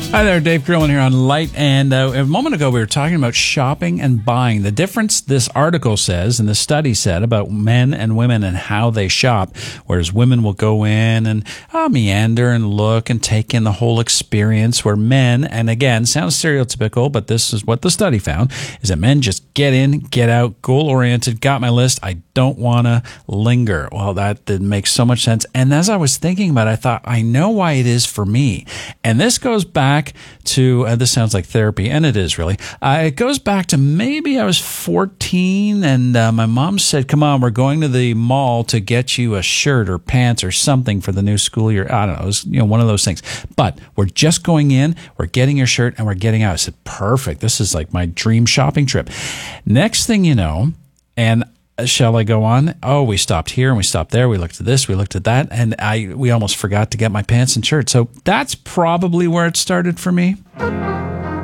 Hi there, Dave Grillen here on Light. And a moment ago, we were talking about shopping and buying. The difference this article says, and the study said, about men and women and how they shop, whereas women will go in and meander and look and take in the whole experience, where men, and again, sounds stereotypical, but this is what the study found, is that men just get in, get out, goal-oriented, got my list, I don't want to linger. Well, that did make so much sense. And as I was thinking about it, I thought, I know why it is for me. And this goes back to, this sounds like therapy, and it is really. It goes back to maybe I was 14, and my mom said, come on, we're going to the mall to get you a shirt or pants or something for the new school year. I don't know. It was, one of those things. But we're just going in, we're getting your shirt, and we're getting out. I said, perfect. This is like my dream shopping trip. Next thing you know, and shall I go on? Oh, we stopped here and we stopped there. We looked at this, we looked at that, and we almost forgot to get my pants and shirt. So that's probably where it started for me.